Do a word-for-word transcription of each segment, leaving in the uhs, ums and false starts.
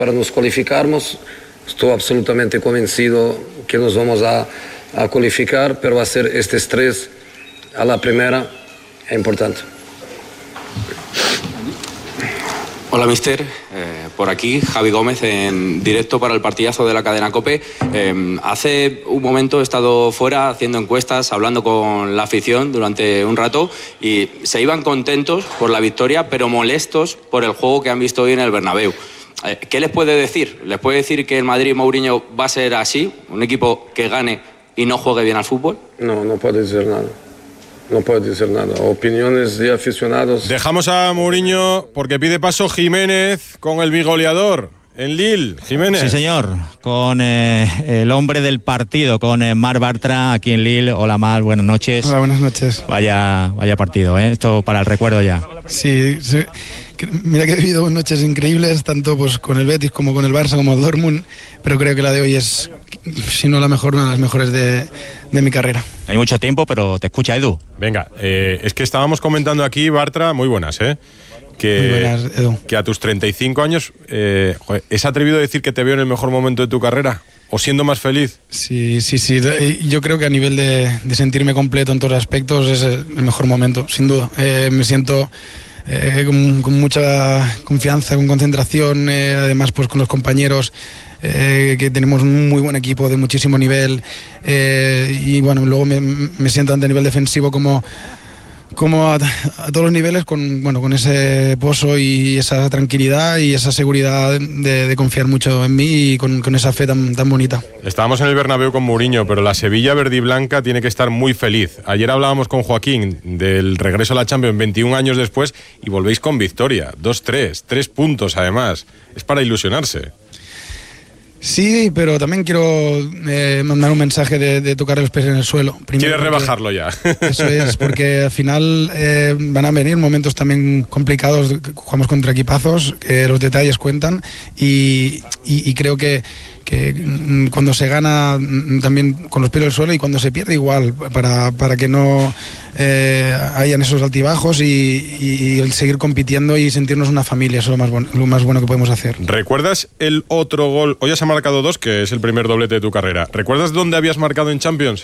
para nos cualificarmos. Estoy absolutamente convencido que nos vamos a, a cualificar, pero hacer estos tres a la primera es importante. Hola, mister. Eh, por aquí, Javi Gómez, en directo para el partidazo de la cadena COPE. Eh, hace un momento he estado fuera haciendo encuestas, hablando con la afición durante un rato y se iban contentos por la victoria, pero molestos por el juego que han visto hoy en el Bernabéu. Eh, ¿Qué les puede decir? ¿Les puede decir que el Madrid Mourinho va a ser así? ¿Un equipo que gane y no juegue bien al fútbol? No, no puedo decir nada. No puedo decir nada. Opiniones de aficionados. Dejamos a Mourinho porque pide paso Jiménez con el bigoleador en Lille. Jiménez. Sí, señor. Con eh, el hombre del partido, con eh, Marc Bartra aquí en Lille. Hola, Marc, buenas noches. Hola, buenas noches. Vaya, vaya partido, ¿eh? Esto para el recuerdo ya. Sí, sí. Mira que he vivido noches increíbles, tanto pues con el Betis como con el Barça, como el Dortmund, pero creo que la de hoy es, si no la mejor, una de las mejores de, de mi carrera. Hay mucho tiempo, pero te escucha Edu. Venga, eh, es que estábamos comentando aquí, Bartra, muy buenas, ¿eh? Que, muy buenas, Edu. Que a tus treinta y cinco años, eh, joder, ¿es atrevido decir que te veo en el mejor momento de tu carrera? ¿O siendo más feliz? Sí, sí, sí. Yo creo que a nivel de, de sentirme completo en todos los aspectos es el mejor momento, sin duda. Eh, me siento... Eh, con, con mucha confianza, con concentración, eh, además pues con los compañeros eh, que tenemos un muy buen equipo de muchísimo nivel eh, y bueno, luego me, me siento tanto a nivel defensivo como, como a, a todos los niveles con, bueno, con ese pozo y esa tranquilidad y esa seguridad de, de confiar mucho en mí y con, con esa fe tan, tan bonita. Estábamos en el Bernabéu con Mourinho, pero la Sevilla verde y blanca tiene que estar muy feliz. Ayer hablábamos con Joaquín del regreso a la Champions veintiún años después y volvéis con victoria, dos tres, tres puntos además. Es para ilusionarse. Sí, pero también quiero eh, mandar un mensaje de, de tocar los pies en el suelo. ¿Quieres rebajarlo ya? Eso es, porque al final eh, van a venir momentos también complicados, jugamos contra equipazos, eh, los detalles cuentan y, y, y creo que, que cuando se gana también con los pies en el suelo y cuando se pierde igual, para, para que no eh, hayan esos altibajos y, y el seguir compitiendo y sentirnos una familia, eso es lo más, bon- lo más bueno que podemos hacer. ¿Recuerdas el otro gol? Hoy has marcado dos, que es el primer doblete de tu carrera. ¿Recuerdas dónde habías marcado en Champions?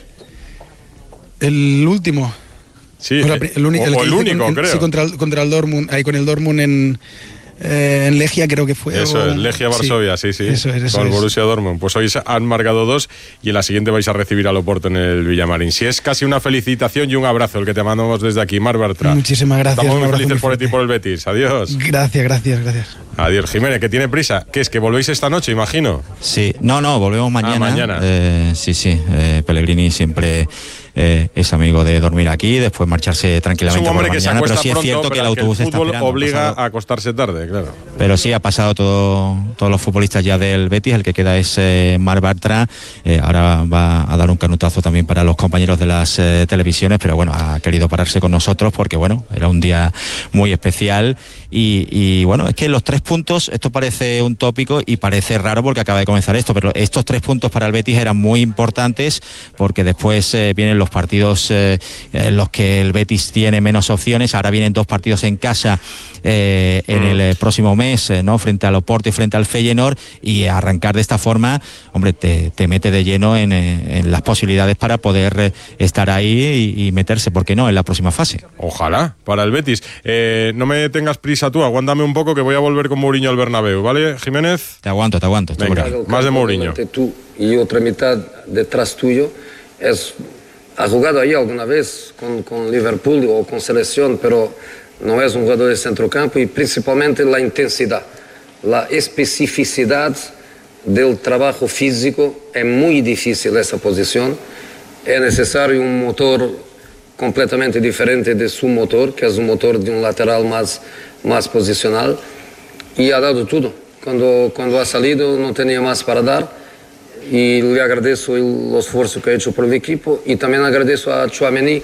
El último. Sí, o, la, el, uni- o, el, o el único, en, creo. Sí, contra el, contra el Dortmund, ahí con el Dortmund en... Eh, en Legia creo que fue. Eso o... es, Legia Varsovia, sí, sí. sí. Eso es, eso con el es. Borussia Dortmund. Pues hoy han marcado dos y en la siguiente vais a recibir al Oporto en el Villamarín. Si es casi una felicitación y un abrazo el que te mandamos desde aquí, Marc Bartra. Muchísimas gracias. Estamos muy felices muy por ti y por el Betis. Adiós. Gracias, gracias, gracias. Adiós, Jiménez, que tiene prisa. ¿Qué es, que volvéis esta noche, imagino? Sí, no, no, volvemos mañana. Ah, mañana. Eh, sí, sí, eh, Pellegrini siempre eh, es amigo de dormir aquí, después marcharse tranquilamente es un hombre por la que mañana, se pero acuesta sí es pronto, cierto que el autobús que el está fútbol esperando. obliga pasado, a acostarse tarde, claro. Pero sí, ha pasado todo, todos los futbolistas ya del Betis, el que queda es eh, Marc Bartra, eh, ahora va a dar un canutazo también para los compañeros de las eh, televisiones, pero bueno, ha querido pararse con nosotros porque bueno, era un día muy especial y, y bueno, es que los tres puntos, esto parece un tópico y parece raro porque acaba de comenzar esto, pero estos tres puntos para el Betis eran muy importantes porque después eh, vienen los partidos eh, en los que el Betis tiene menos opciones, ahora vienen dos partidos en casa eh, en el eh, próximo mes, eh, ¿no? Frente al Oporto y frente al Feyenoord, y arrancar de esta forma, hombre, te, te mete de lleno en, eh, en las posibilidades para poder eh, estar ahí y, y meterse, ¿por qué no?, en la próxima fase. Ojalá, para el Betis. Eh, no me tengas prisa tú, aguántame un poco que voy a volver con Mourinho al Bernabéu, ¿vale, Jiménez? Te aguanto, te aguanto. Venga, más de Mourinho. Tú y otra mitad detrás tuyo es... Ha jugado ahí alguna vez con, con Liverpool o con selección, pero no es un jugador de centrocampo y principalmente la intensidad, la especificidad del trabajo físico. Es muy difícil esa posición. Es necesario un motor completamente diferente de su motor, que es un motor de un lateral más, más posicional. Y ha dado todo. Cuando, cuando ha salido no tenía más para dar. Y le agradezco el esfuerzo que ha hecho por el equipo y también agradezco a Tchouaméni,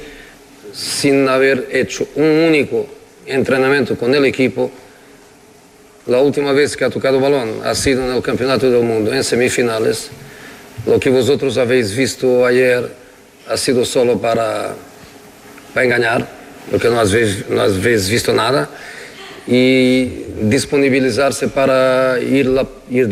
sin haber hecho un único entrenamiento con el equipo. La última vez que ha tocado balón ha sido en el Campeonato del Mundo, en semifinales. Lo que vosotros habéis visto ayer ha sido solo para, para engañar, porque no habéis, no habéis visto nada. y disponibilizarse para ir, la, ir